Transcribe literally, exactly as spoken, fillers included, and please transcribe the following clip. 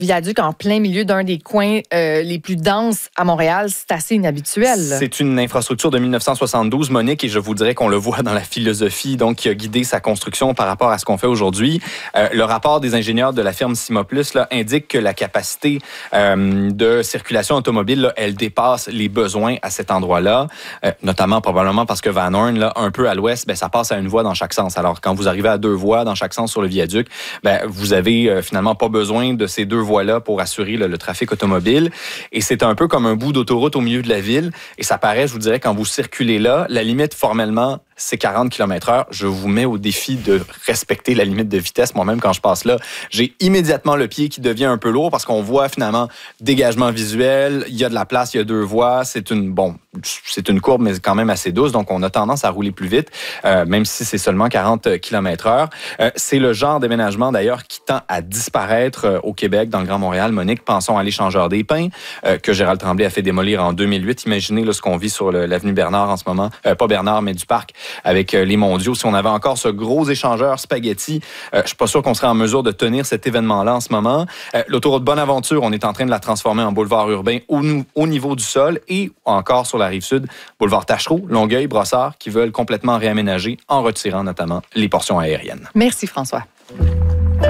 viaduc en plein milieu d'un des coins euh, les plus denses à Montréal, c'est assez inhabituel. C'est une infrastructure de dix-neuf cent soixante-douze, Monique, et je vous dirais qu'on le voit dans la philosophie donc qui a guidé sa construction par rapport à ce qu'on fait aujourd'hui. Euh, le rapport des ingénieurs de la firme Cimoplus là, indique que la capacité euh, de circulation automobile, là, elle dépasse les besoins à cet endroit-là, euh, notamment probablement parce que Van Horn, là, un peu à l'ouest, ben, ça passe à une voie dans chaque sens. Alors, quand vous arrivez à deux voies dans chaque sens sur le viaduc, ben, vous avez euh, finalement pas besoin de ces deux voies-là pour assurer le, le trafic automobile. Et c'est un peu comme un bout d'autoroute au milieu de la ville. Et ça paraît, je vous dirais, quand vous circulez là, la limite formellement, c'est quarante kilomètres heure. Je vous mets au défi de respecter la limite de vitesse. Moi-même, quand je passe là, j'ai immédiatement le pied qui devient un peu lourd parce qu'on voit finalement dégagement visuel, il y a de la place, il y a deux voies. C'est une, bon, c'est une courbe, mais quand même assez douce. Donc, on a tendance à rouler plus vite, euh, même si c'est seulement quarante kilomètres heure. Euh, c'est le genre d'aménagement, d'ailleurs, qui tend à disparaître euh, au Québec, dans le Grand Montréal. Monique, pensons à l'échangeur des Pins, euh, que Gérald Tremblay a fait démolir en deux mille huit. Imaginez là, ce qu'on vit sur le, l'avenue Bernard en ce moment. Euh, pas Bernard, mais du parc, avec euh, les mondiaux. Si on avait encore ce gros échangeur spaghetti, euh, je suis pas sûr qu'on serait en mesure de tenir cet événement-là en ce moment. Euh, l'autoroute Bonaventure, on est en train de la transformer en boulevard urbain au, au niveau du sol et encore sur la rive sud, boulevard Tachereau, Longueuil, Brossard, qui veulent complètement réaménager en retirant notamment les portions aériennes. Merci François.